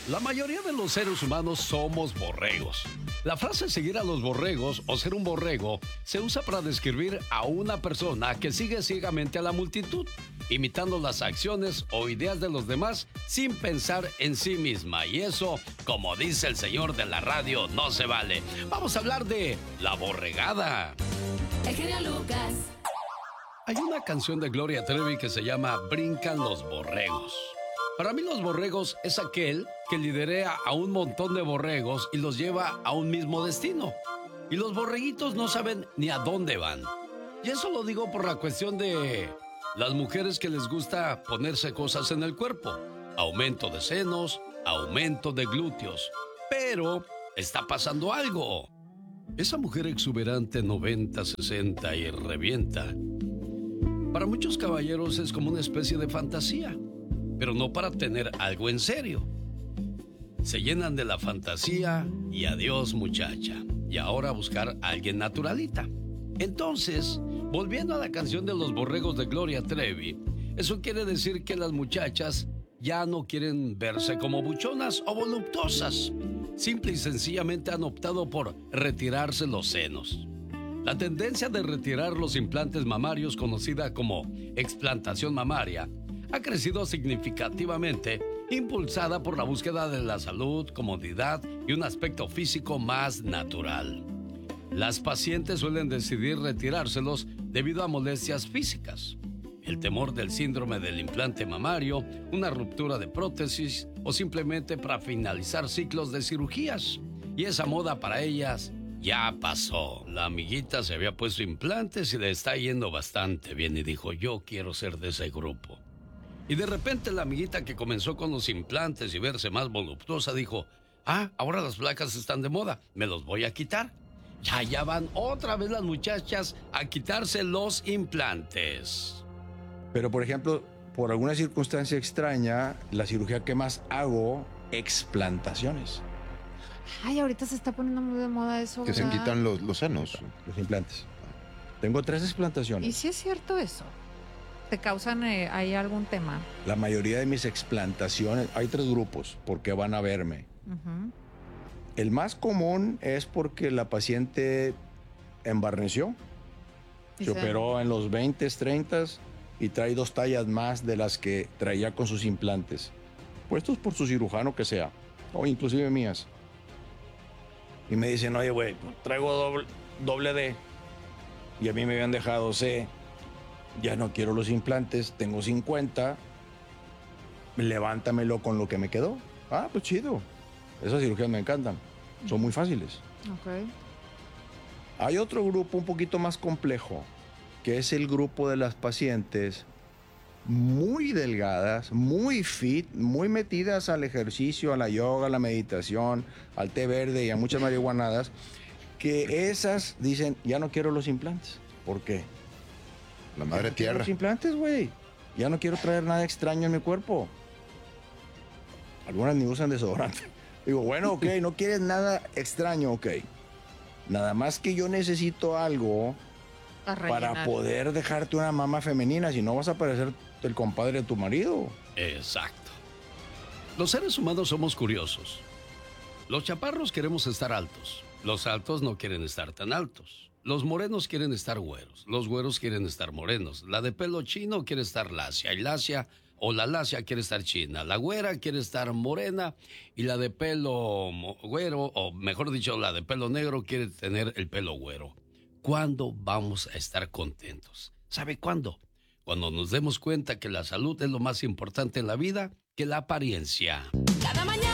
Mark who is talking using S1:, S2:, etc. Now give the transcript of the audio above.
S1: La mayoría de los seres humanos somos borregos. La frase seguir a los borregos o ser un borrego se usa para describir a una persona que sigue ciegamente a la multitud, imitando las acciones o ideas de los demás sin pensar en sí misma. Y eso, como dice el señor de la radio, no se vale. Vamos a hablar de la borregada.
S2: El genio Lucas.
S1: Hay una canción de Gloria Trevi que se llama Brincan los borregos. Para mí los borregos es aquel que liderea a un montón de borregos y los lleva a un mismo destino. Y los borreguitos no saben ni a dónde van. Y eso lo digo por la cuestión de las mujeres que les gusta ponerse cosas en el cuerpo. Aumento de senos, aumento de glúteos. Pero está pasando algo. Esa mujer exuberante 90, 60 y revienta. Para muchos caballeros es como una especie de fantasía, pero no para tener algo en serio. Se llenan de la fantasía y adiós muchacha. Y ahora buscar a alguien naturalita. Entonces, volviendo a la canción de los borregos de Gloria Trevi, eso quiere decir que las muchachas ya no quieren verse como buchonas o voluptuosas. Simple y sencillamente han optado por retirarse los senos. La tendencia de retirar los implantes mamarios, conocida como explantación mamaria, ha crecido significativamente, impulsada por la búsqueda de la salud, comodidad y un aspecto físico más natural. Las pacientes suelen decidir retirárselos debido a molestias físicas, el temor del síndrome del implante mamario, una ruptura de prótesis o simplemente para finalizar ciclos de cirugías. Y esa moda para ellas ya pasó. La amiguita se había puesto implantes y le está yendo bastante bien y dijo, yo quiero ser de ese grupo. Y de repente la amiguita que comenzó con los implantes y verse más voluptuosa dijo, ahora las placas están de moda, me los voy a quitar. Ya van otra vez las muchachas a quitarse los implantes.
S3: Pero por ejemplo, por alguna circunstancia extraña, la cirugía que más hago, explantaciones.
S4: Ay, ahorita se está poniendo muy de moda eso,
S5: Que se
S4: ¿verdad?
S5: quitan los senos.
S3: Los implantes. Tengo 3 explantaciones.
S4: ¿Y si es cierto eso? ¿Te causan ahí algún tema?
S3: La mayoría de mis explantaciones, hay 3 grupos porque van a verme.
S4: Uh-huh.
S3: El más común es porque la paciente embarneció, se operó en los 20, 30 y trae 2 tallas más de las que traía con sus implantes, puestos por su cirujano que sea, o inclusive mías. Y me dicen, oye, güey, traigo doble D y a mí me habían dejado C. Ya no quiero los implantes, tengo 50, levántamelo con lo que me quedó. Pues chido. Esas cirugías me encantan, son muy fáciles.
S4: Ok.
S3: Hay otro grupo un poquito más complejo, que es el grupo de las pacientes muy delgadas, muy fit, muy metidas al ejercicio, a la yoga, a la meditación, al té verde y a muchas marihuanadas, que esas dicen, ya no quiero los implantes. ¿Por qué?
S5: La madre tierra.
S3: Los implantes, güey. Ya no quiero traer nada extraño en mi cuerpo. Algunas ni usan desodorante. Digo, bueno, ok, no quieres nada extraño, ok. Nada más que yo necesito algo para poder dejarte una mama femenina, si no vas a parecer el compadre de tu marido.
S1: Exacto. Los seres humanos somos curiosos. Los chaparros queremos estar altos. Los altos no quieren estar tan altos. Los morenos quieren estar güeros. Los güeros quieren estar morenos. La de pelo chino quiere estar lacia. Y lacia o la lacia quiere estar china. La güera quiere estar morena. Y la de pelo güero, o mejor dicho, la de pelo negro quiere tener el pelo güero. ¿Cuándo vamos a estar contentos? ¿Sabe cuándo? Cuando nos demos cuenta que la salud es lo más importante en la vida que la apariencia.
S2: Cada mañana